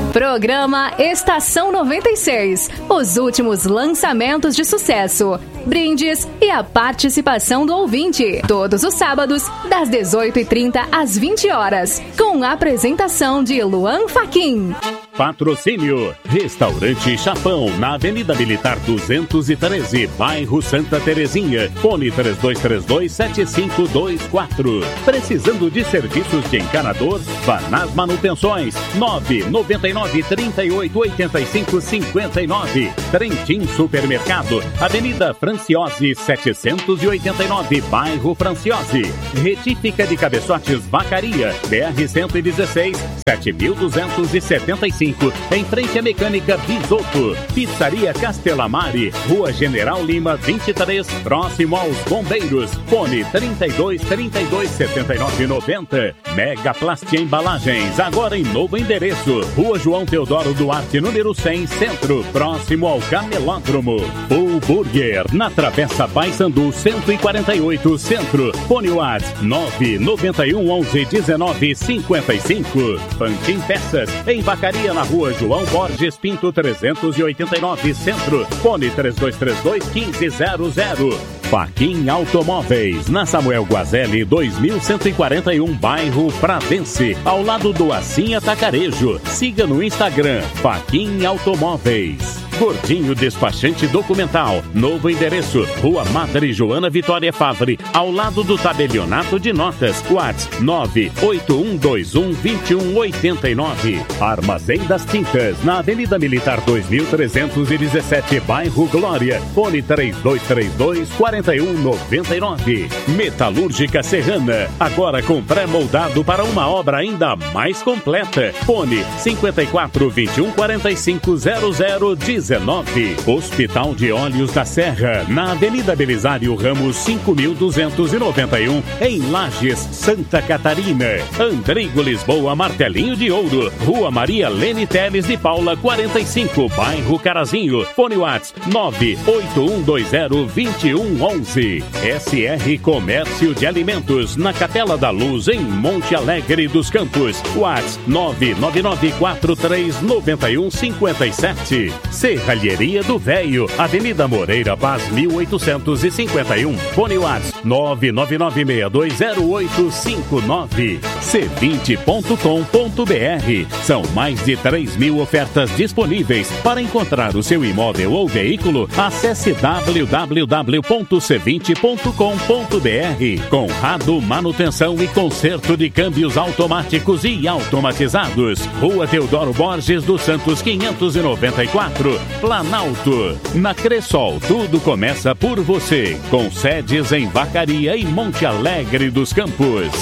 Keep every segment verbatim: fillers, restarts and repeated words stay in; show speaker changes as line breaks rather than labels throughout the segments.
Programa Estação noventa e seis. Os últimos lançamentos de sucesso, brindes e a participação do ouvinte. Todos os sábados, das dezoito e trinta às vinte horas. Com a apresentação de Luan Fachin.
Patrocínio Restaurante Chapão, na Avenida Militar duzentos e treze, bairro Santa Terezinha. Fone três dois três dois, sete cinco dois quatro. Precisando de serviços de encanador? Vá nas manutenções. nove nove nove, trinta e oito, oitenta e cinco, cinquenta e nove. Trentin Supermercado, Avenida Franciose setecentos e oitenta e nove, bairro Franciose. Retífica de cabeçotes Vacaria, B R cento e dezesseis, sete mil duzentos e setenta e cinco, em frente à Mecânica Bisotto. Pizzaria Castelamari, Rua General Lima vinte e três, próximo aos Bombeiros. Fone trinta e dois, trinta e dois, setenta e nove, noventa. Mega Plast Embalagens, agora em novo endereço. Rua João Teodoro Duarte, número cem, Centro, próximo ao Camelódromo. Full Burger, na Travessa Paissandu cento e quarenta e oito, Centro. Fone WhatsApp nove nove um, onze, dezenove, cinquenta e cinco. Pantin Peças, em Vacaria, na Rua João Borges Pinto trezentos e oitenta e nove, Centro. Fone três dois três dois, quinze zero zero. Fachin Automóveis, na Samuel Guazelli dois mil cento e quarenta e um, bairro Pradense, ao lado do Assim Atacarejo. Siga no Instagram, Fachin Automóveis. Gordinho Despachante Documental, novo endereço, Rua Madre Joana Vitória Favre, ao lado do Tabelionato de Notas. WhatsApp nove oito um dois um, dois um oito nove. Armazém das Tintas, na Avenida Militar dois mil trezentos e dezessete, bairro Glória. Fone três dois três dois, quatro um nove nove. Metalúrgica Serrana, agora com pré-moldado para uma obra ainda mais completa. Fone cinquenta e quatro, vinte e um, quarenta e cinco, zero zero, dezenove. Hospital de Olhos da Serra, na Avenida Belisário Ramos cinco mil duzentos e noventa e um, em Lages, Santa Catarina. Andrigo Lisboa Martelinho de Ouro, Rua Maria Lene Teles de Paula quarenta e cinco, bairro Carazinho. Fone WhatsApp nove oito um dois zero, dois um um um. S R Comércio de Alimentos, na Capela da Luz, em Monte Alegre dos Campos. WhatsApp nove nove nove quatro três nove um cinco sete. Serralheria do Véio, Avenida Moreira Paz mil oitocentos e cinquenta e um. Fone WhatsApp nove nove nove seis dois zero oito cinco nove. C vinte ponto com ponto b r. São mais de três mil ofertas disponíveis. Para encontrar o seu imóvel ou veículo, acesse w w w ponto c vinte ponto com ponto b r. Conrado Manutenção e Conserto de Câmbios Automáticos e Automatizados. Rua Teodoro Borges dos Santos quinhentos e noventa e quatro, Planalto. Na Cressol, tudo começa por você. Com sedes em Vacaria e Monte Alegre dos Campos.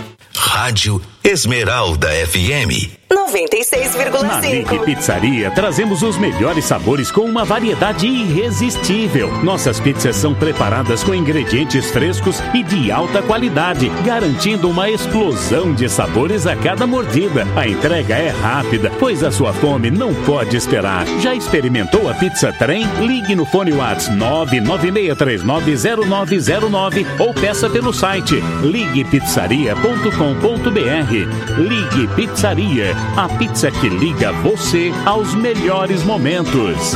Rádio Esmeralda F M
noventa e seis vírgula cinco.
Na Ligue Pizzaria, trazemos os melhores sabores com uma variedade irresistível. Nossas pizzas são preparadas com ingredientes frescos e de alta qualidade, garantindo uma explosão de sabores a cada mordida. A entrega é rápida, pois a sua fome não pode esperar. Já experimentou a pizza trem? Ligue no fone WhatsApp nove nove seis três nove zero nove zero nove ou peça pelo site ligue pizzaria ponto com ponto b r. Ligue Pizzaria, a pizza que liga você aos melhores momentos.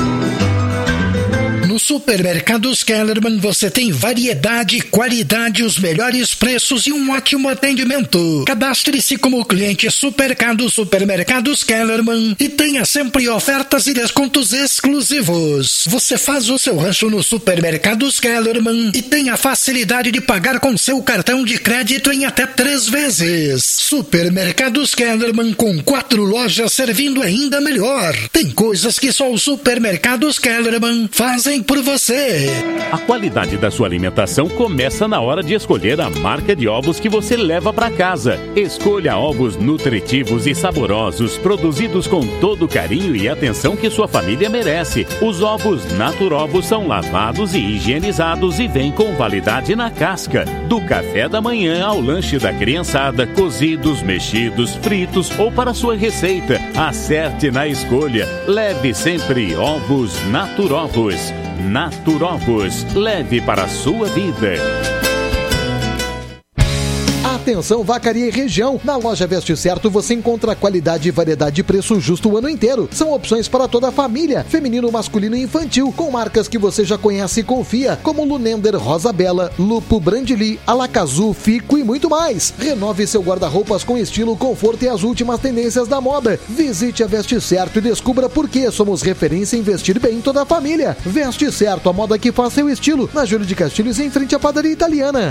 No Supermercados Kellerman você tem variedade, qualidade, os melhores preços e um ótimo atendimento. Cadastre-se como cliente Supermercado Supermercados Kellerman e tenha sempre ofertas e descontos exclusivos. Você faz o seu rancho no Supermercados Kellerman e tem a facilidade de pagar com seu cartão de crédito em até três vezes. Supermercados Kellerman, com quatro lojas servindo ainda melhor. Tem coisas que só os Supermercados Kellerman fazem por você.
A qualidade da sua alimentação começa na hora de escolher a marca de ovos que você leva para casa. Escolha ovos nutritivos e saborosos, produzidos com todo o carinho e atenção que sua família merece. Os ovos Naturovos são lavados e higienizados e vêm com validade na casca. Do café da manhã ao lanche da criançada, cozidos, mexidos, fritos ou para sua receita. Acerte na escolha. Leve sempre ovos Naturovos. Naturovos, leve para a sua vida.
Atenção, Vacaria e região. Na loja Veste Certo você encontra qualidade, variedade e preço justo o ano inteiro. São opções para toda a família, feminino, masculino e infantil, com marcas que você já conhece e confia, como Lunender, Rosa Bela, Lupo, Brandili, Alacazu, Fico e muito mais. Renove seu guarda-roupas com estilo, conforto e as últimas tendências da moda. Visite a Veste Certo e descubra por que somos referência em vestir bem toda a família. Veste Certo, a moda que faz seu estilo. Na Júlio de Castilhos, em frente à padaria italiana.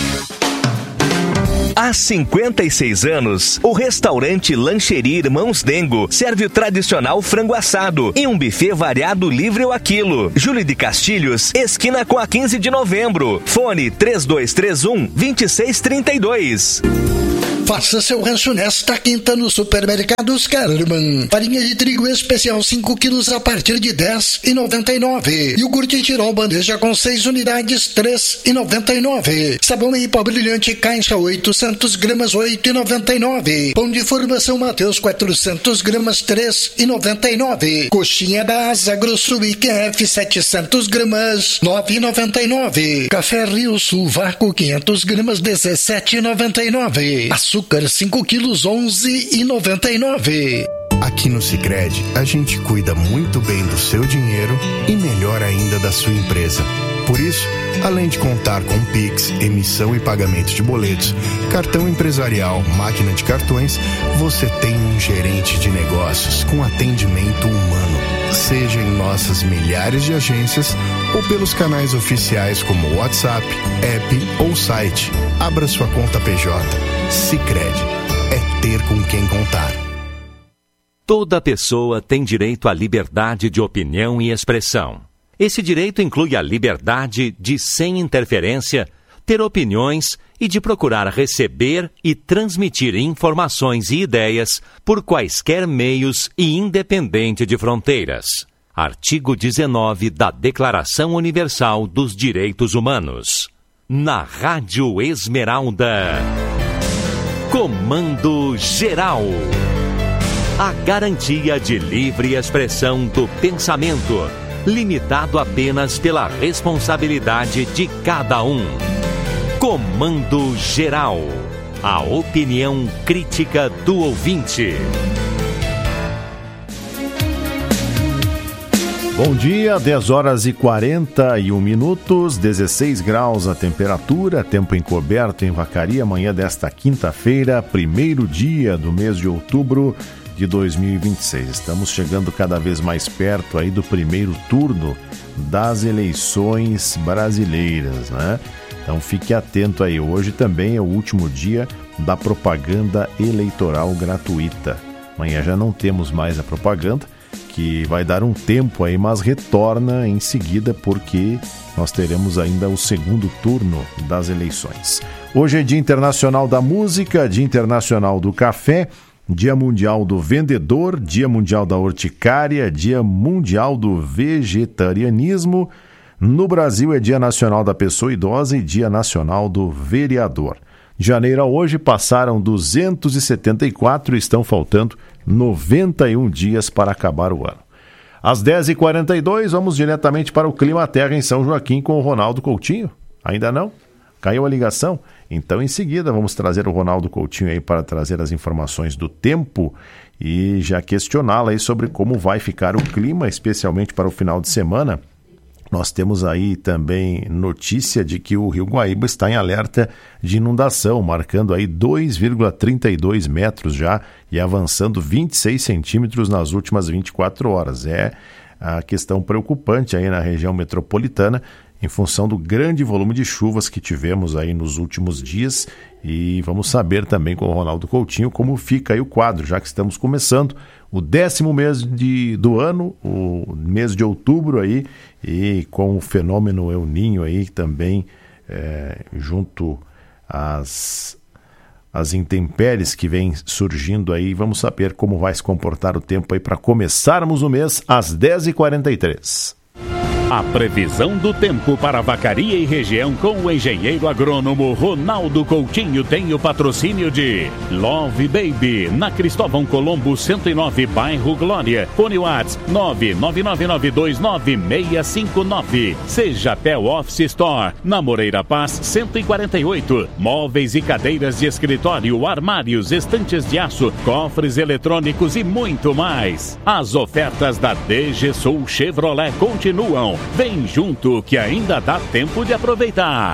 Há cinquenta e seis anos, o restaurante Lancheria Irmãos Dengo serve o tradicional frango assado em um buffet variado livre ao aquilo. Júlio de Castilhos, esquina com a quinze de novembro. Fone três dois três um, dois seis três dois.
Faça seu rancho nesta quinta no Supermercados Kellerman. Farinha de trigo especial cinco quilos a partir de dez reais e noventa e nove centavos. Iogurte Tirol bandeja com seis unidades, três reais e noventa e nove centavos. Sabão em pó brilhante caixa oitocentos gramas, oito reais e noventa e nove centavos. Pão de formação Mateus quatrocentos gramas, três reais e noventa e nove centavos. Coxinha da Asa Grosso I Q F setecentos gramas, nove reais e noventa e nove centavos. Café Rio Sul Vácuo quinhentos gramas, dezessete reais e noventa e nove centavos. Açúcar cinco quilos, onze reais e noventa e nove centavos.
Aqui no Sicredi, a gente cuida muito bem do seu dinheiro e melhor ainda da sua empresa. Por isso, além de contar com Pix, emissão e pagamento de boletos, cartão empresarial, máquina de cartões, você tem um gerente de negócios com atendimento humano. Seja em nossas milhares de agências ou pelos canais oficiais como WhatsApp, app ou site. Abra sua conta P J. Sicredi. É ter com quem contar.
Toda pessoa tem direito à liberdade de opinião e expressão. Esse direito inclui a liberdade de, sem interferência, ter opiniões e de procurar receber e transmitir informações e ideias por quaisquer meios e independente de fronteiras. Artigo dezenove da Declaração Universal dos Direitos Humanos. Na Rádio Esmeralda. Comando Geral. A garantia de livre expressão do pensamento, limitado apenas pela responsabilidade de cada um. Comando Geral. A opinião crítica do ouvinte.
Bom dia, dez horas e quarenta e um minutos, dezesseis graus a temperatura, tempo encoberto em Vacaria, amanhã desta quinta-feira, primeiro dia do mês de outubro de dois mil e vinte e seis. Estamos chegando cada vez mais perto aí do primeiro turno das eleições brasileiras, né? Então fique atento aí, hoje também é o último dia da propaganda eleitoral gratuita. Amanhã já não temos mais a propaganda, que vai dar um tempo aí, mas retorna em seguida porque nós teremos ainda o segundo turno das eleições. Hoje é Dia Internacional da Música, Dia Internacional do Café, Dia Mundial do Vendedor, Dia Mundial da Horticária, Dia Mundial do Vegetarianismo. No Brasil é Dia Nacional da Pessoa Idosa e Dia Nacional do Vereador. De janeiro a hoje passaram duzentos e setenta e quatro e estão faltando noventa e um dias para acabar o ano. Às dez e quarenta e dois, vamos diretamente para o Clima Terra em São Joaquim com o Ronaldo Coutinho. Ainda não? Caiu a ligação? Então, em seguida, vamos trazer o Ronaldo Coutinho aí para trazer as informações do tempo e já questioná-lo aí sobre como vai ficar o clima, especialmente para o final de semana. Nós temos aí também notícia de que o Rio Guaíba está em alerta de inundação, marcando aí dois vírgula trinta e dois metros já e avançando vinte e seis centímetros nas últimas vinte e quatro horas. É a questão preocupante aí na região metropolitana, em função do grande volume de chuvas que tivemos aí nos últimos dias. E vamos saber também com o Ronaldo Coutinho como fica aí o quadro, já que estamos começando o décimo mês de, do ano, o mês de outubro aí, e com o fenômeno El Niño aí também, é, junto às, às intempéries que vêm surgindo aí. Vamos saber como vai se comportar o tempo aí para começarmos o mês às dez e quarenta e três.
A previsão do tempo para Vacaria e região com o engenheiro agrônomo Ronaldo Coutinho tem o patrocínio de Love Baby, na Cristóvão Colombo cento e nove, bairro Glória. Fone WhatsApp nove nove nove nove dois nove seis cinco nove. Seja Pel Office Store, na Moreira Paz cento e quarenta e oito. Móveis e cadeiras de escritório, armários, estantes de aço, cofres eletrônicos e muito mais. As ofertas da D G Sul Chevrolet continuam. Vem junto que ainda dá tempo de aproveitar.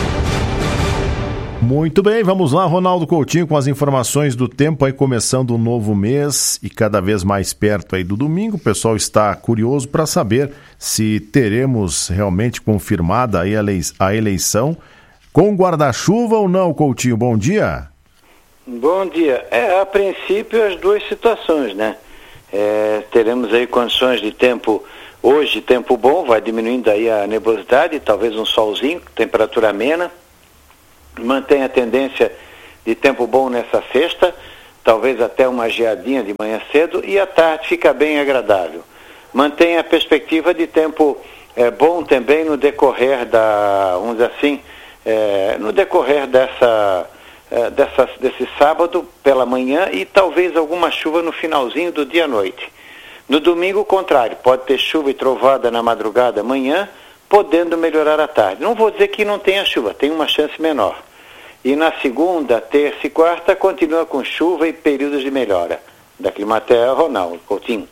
Muito bem, vamos lá, Ronaldo Coutinho, com as informações do tempo aí, começando um novo mês e cada vez mais perto aí do domingo. O pessoal está curioso para saber se teremos realmente confirmada aí a eleição com guarda-chuva ou não, Coutinho. Bom dia.
Bom dia. É, a princípio, as duas situações, né? É, teremos aí condições de tempo, hoje tempo bom, vai diminuindo aí a nebulosidade, talvez um solzinho, temperatura amena. Mantém a tendência de tempo bom nessa sexta, talvez até uma geadinha de manhã cedo, e à tarde fica bem agradável. Mantém a perspectiva de tempo é, bom também no decorrer da, vamos dizer assim, é, no decorrer dessa, é, dessa, desse sábado pela manhã e talvez alguma chuva no finalzinho do dia à noite. No domingo, o contrário, pode ter chuva e trovada na madrugada amanhã, podendo melhorar à tarde. Não vou dizer que não tenha chuva, tem uma chance menor. E na segunda, terça e quarta, continua com chuva e períodos de melhora. Da Climaterra, Ronaldo Coutinho.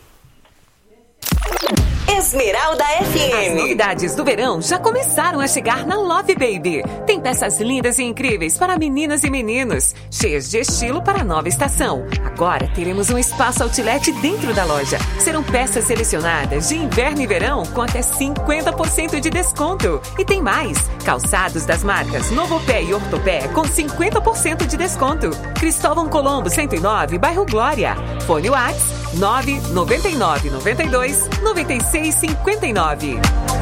Esmeralda F M.
As novidades do verão já começaram a chegar na Love Baby. Tem peças lindas e incríveis para meninas e meninos, cheias de estilo para a nova estação. Agora teremos um espaço outlet dentro da loja. Serão peças selecionadas de inverno e verão com até cinquenta por cento de desconto. E tem mais, calçados das marcas Novopé e Ortopé com cinquenta por cento de desconto. Cristóvão Colombo cento e nove, bairro Glória. Fone WhatsApp nove nove nove nove dois nove seis cinco nove.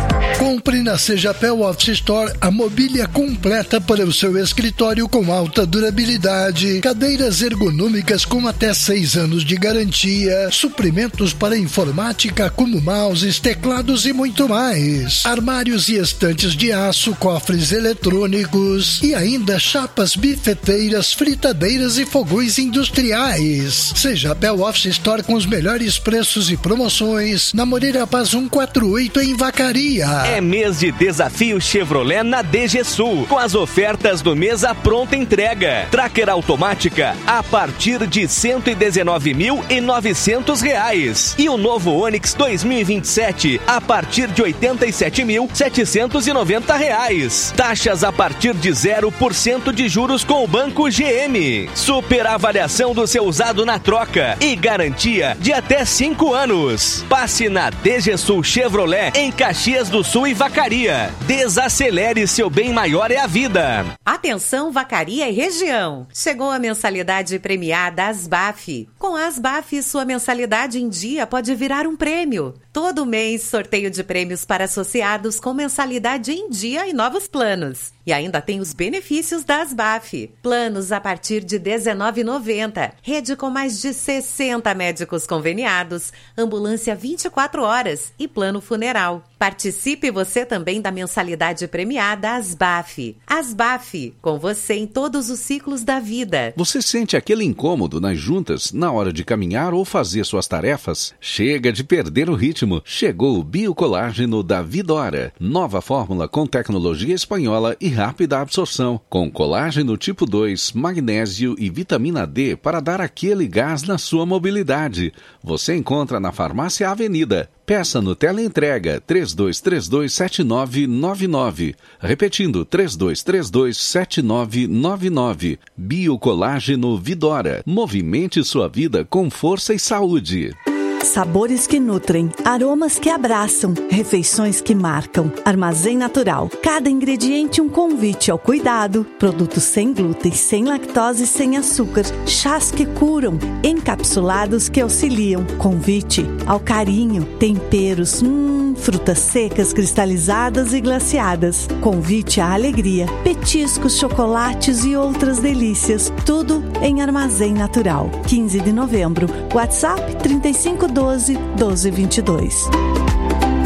Compre na Sejapel Office Store a mobília completa para o seu escritório com alta durabilidade, cadeiras ergonômicas com até seis anos de garantia, suprimentos para informática como mouses, teclados e muito mais, armários e estantes de aço, cofres eletrônicos e ainda chapas bifeteiras, fritadeiras e fogões industriais. Sejapel Office Store com os melhores preços e promoções na Moreira Paz cento e quarenta e oito em Vacaria.
É mês de desafio Chevrolet na D G Sul, com as ofertas do mês à pronta entrega. Tracker automática a partir de cento e dezenove mil e novecentos reais. E o novo Onix dois mil e vinte e sete a partir de oitenta e sete mil setecentos e noventa reais. Taxas a partir de zero por cento de juros com o Banco G M. Super avaliação do seu usado na troca e garantia de até cinco anos. Passe na D G Sul Chevrolet em Caxias do Sul e Vacaria. Desacelere, seu bem maior é a vida.
Atenção, Vacaria e região. Chegou a mensalidade premiada Asbaf. Com a Asbaf, sua mensalidade em dia pode virar um prêmio. Todo mês, sorteio de prêmios para associados com mensalidade em dia e novos planos. E ainda tem os benefícios da Asbaf. Planos a partir de dezenove reais e noventa centavos. Rede com mais de sessenta médicos conveniados. Ambulância vinte e quatro horas e plano funeral. Participe você também da mensalidade premiada Asbaf. Asbaf, com você em todos os ciclos da vida.
Você sente aquele incômodo nas juntas na hora de caminhar ou fazer suas tarefas? Chega de perder o ritmo. Chegou o Biocolágeno da Vidora. Nova fórmula com tecnologia espanhola e rápida absorção. Com colágeno tipo dois, magnésio e vitamina D para dar aquele gás na sua mobilidade. Você encontra na Farmácia Avenida. Peça no teleentrega três dois três dois sete nove nove nove. Repetindo, três dois três dois sete nove nove nove. Biocolágeno Vidora. Movimente sua vida com força e saúde.
Sabores que nutrem, aromas que abraçam, refeições que marcam. Armazém Natural. Cada ingrediente um convite ao cuidado. Produtos sem glúten, sem lactose e sem açúcar. Chás que curam, encapsulados que auxiliam. Convite ao carinho. Temperos, hum, frutas secas, cristalizadas e glaciadas. Convite à alegria. Petiscos, chocolates e outras delícias. Tudo em Armazém Natural. quinze de novembro. WhatsApp trinta e cinco doze, doze vinte e dois.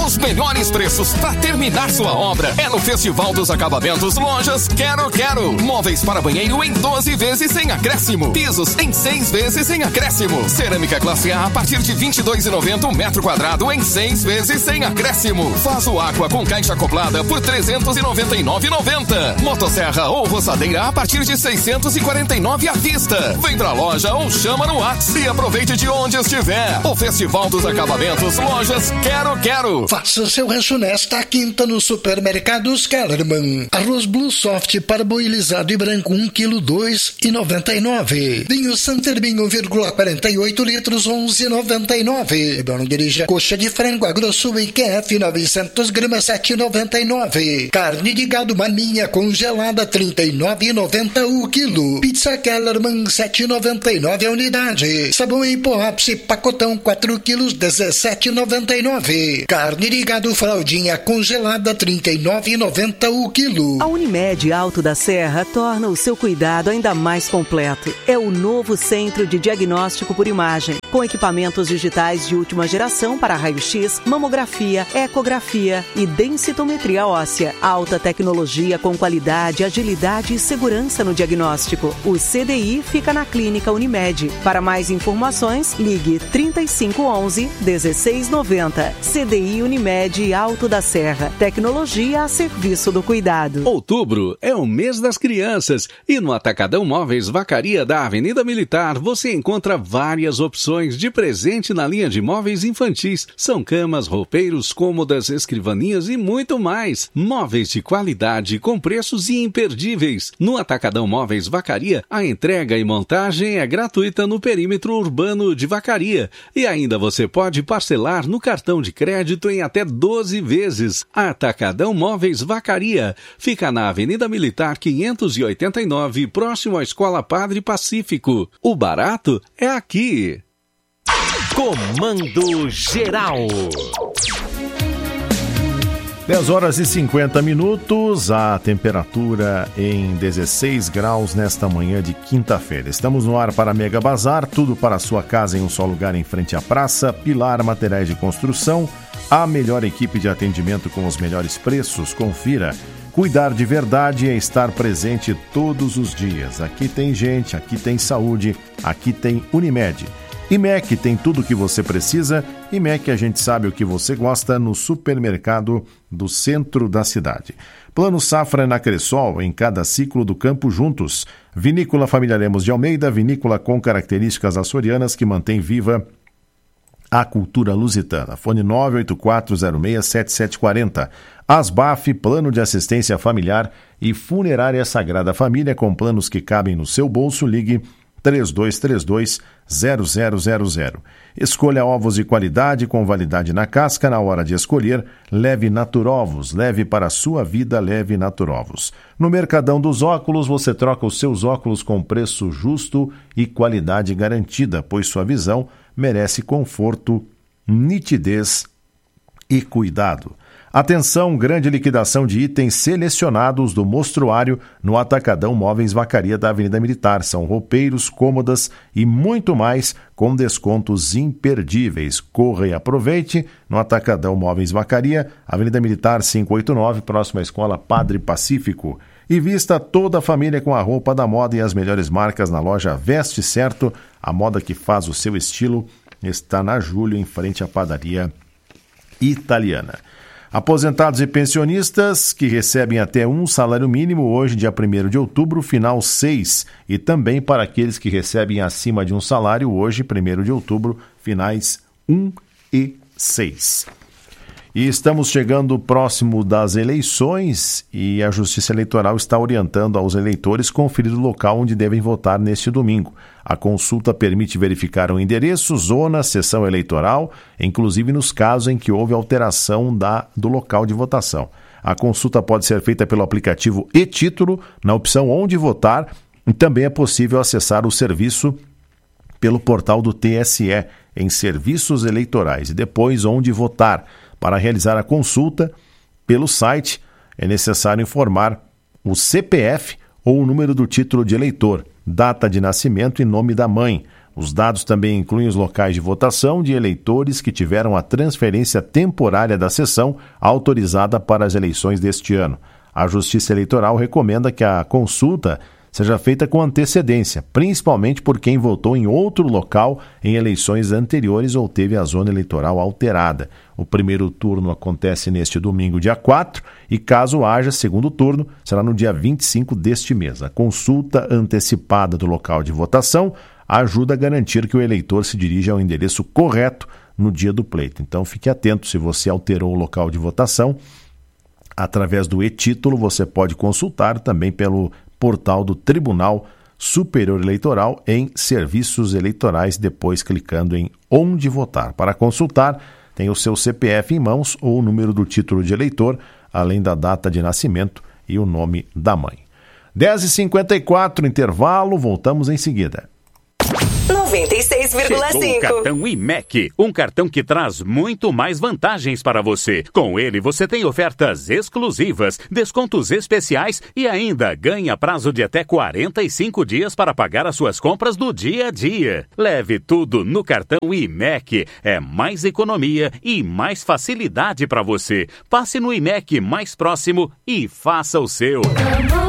Os melhores preços para terminar sua obra é no Festival dos Acabamentos Lojas Quero Quero. Móveis para banheiro em doze vezes sem acréscimo. Pisos em seis vezes sem acréscimo. Cerâmica classe A a partir de vinte e dois reais e noventa centavos um metro quadrado em seis vezes sem acréscimo. Vaso Aqua com caixa acoplada por trezentos e noventa e nove reais e noventa centavos. Motosserra ou roçadeira a partir de seiscentos e quarenta e nove reais à vista. Vem pra loja ou chama no WhatsApp e aproveite de onde estiver. O Festival dos Acabamentos Lojas Quero Quero.
Faça seu rancho nesta quinta no Supermercados Kellerman. Arroz Blue Soft parboilizado e branco um quilo dois reais e noventa e nove centavos. Vinho Santermin um vírgula quarenta e oito litros onze reais e noventa e nove centavos. Não dirija. Coxa de frango Agrosul e Q F novecentos gramas sete reais e noventa e nove centavos. Carne de gado maninha congelada trinta e nove reais e noventa centavos o quilo. Pizza Kellerman sete reais e noventa e nove centavos a unidade. Sabão em pó ápice pacotão quatro quilos dezessete reais e noventa e nove centavos. Carne de gado fraldinha congelada trinta e nove reais e noventa centavos o quilo.
A Unimed Alto da Serra torna o seu cuidado ainda mais completo. É o novo centro de diagnóstico por imagem, com equipamentos digitais de última geração para raio-x, mamografia, ecografia e densitometria óssea. Alta tecnologia com qualidade, agilidade e segurança no diagnóstico. O C D I fica na Clínica Unimed. Para mais informações, ligue trinta e cinco onze, dezesseis noventa. C D I Unimed Alto da Serra. Tecnologia a serviço do cuidado.
Outubro é o mês das crianças e no Atacadão Móveis Vacaria da Avenida Militar você encontra várias opções de presente na linha de móveis infantis. São camas, roupeiros, cômodas, escrivaninhas e muito mais. Móveis de qualidade com preços imperdíveis. No Atacadão Móveis Vacaria, a entrega e montagem é gratuita no perímetro urbano de Vacaria. E ainda você pode parcelar no cartão de crédito em até doze vezes. Atacadão Móveis Vacaria. Fica na Avenida Militar quinhentos e oitenta e nove, próximo à Escola Padre Pacífico. O barato é aqui.
Comando Geral.
dez horas e cinquenta minutos, a temperatura em dezesseis graus nesta manhã de quinta-feira. Estamos no ar para Mega Bazar, tudo para a sua casa em um só lugar em frente à praça. Pilar Materiais de Construção, a melhor equipe de atendimento com os melhores preços. Confira. Cuidar de verdade é estar presente todos os dias. Aqui tem gente, aqui tem saúde, aqui tem Unimed. I M E C tem tudo o que você precisa. I M E C, a gente sabe o que você gosta no supermercado do centro da cidade. Plano Safra na Cressol, em cada ciclo do campo juntos. Vinícola Família Lemos de Almeida, vinícola com características açorianas que mantém viva a cultura lusitana. Fone nove oito quatro zero seis sete sete quatro zero. Asbaf, plano de assistência familiar e funerária Sagrada Família, com planos que cabem no seu bolso. Ligue três dois três dois zero zero zero zero. Escolha ovos de qualidade com validade na casca. Na hora de escolher, leve Naturovos. Leve para a sua vida, leve Naturovos. No Mercadão dos Óculos, você troca os seus óculos com preço justo e qualidade garantida, pois sua visão merece conforto, nitidez e cuidado. Atenção, grande liquidação de itens selecionados do mostruário no Atacadão Móveis Vacaria da Avenida Militar. São roupeiros, cômodas e muito mais com descontos imperdíveis. Corra e aproveite no Atacadão Móveis Vacaria, Avenida Militar quinhentos e oitenta e nove, próxima à Escola Padre Pacífico. E vista toda a família com a roupa da moda e as melhores marcas na loja Veste Certo. A moda que faz o seu estilo está na Júlio, em frente à padaria italiana. Aposentados e pensionistas que recebem até um salário mínimo hoje, dia primeiro de outubro, final seis. E também para aqueles que recebem acima de um salário hoje, primeiro de outubro, finais um e seis. E estamos chegando próximo das eleições e a Justiça Eleitoral está orientando aos eleitores conferir o local onde devem votar neste domingo. A consulta permite verificar o endereço, zona, sessão eleitoral, inclusive nos casos em que houve alteração da, do local de votação. A consulta pode ser feita pelo aplicativo e-Título, na opção Onde Votar, e também é possível acessar o serviço pelo portal do T S E, em Serviços Eleitorais, e depois Onde Votar. Para realizar a consulta pelo site, é necessário informar o C P F ou o número do título de eleitor, data de nascimento e nome da mãe. Os dados também incluem os locais de votação de eleitores que tiveram a transferência temporária da sessão autorizada para as eleições deste ano. A Justiça Eleitoral recomenda que a consulta seja feita com antecedência, principalmente por quem votou em outro local em eleições anteriores ou teve a zona eleitoral alterada. O primeiro turno acontece neste domingo, dia quatro, e caso haja segundo turno, será no dia vinte e cinco deste mês. A consulta antecipada do local de votação ajuda a garantir que o eleitor se dirija ao endereço correto no dia do pleito. Então fique atento, se você alterou o local de votação, através do e-título você pode consultar também pelo portal do Tribunal Superior Eleitoral em Serviços Eleitorais, depois clicando em Onde Votar. Para consultar, tem o seu C P F em mãos ou o número do título de eleitor, além da data de nascimento e o nome da mãe. dez e cinquenta e quatro, intervalo, voltamos em seguida.
noventa e seis vírgula cinco.
Chegou o cartão I M E C, um cartão que traz muito mais vantagens para você. Com ele, você tem ofertas exclusivas, descontos especiais e ainda ganha prazo de até quarenta e cinco dias para pagar as suas compras do dia a dia. Leve tudo no cartão I M E C. É mais economia e mais facilidade para você. Passe no I M E C mais próximo e faça o seu.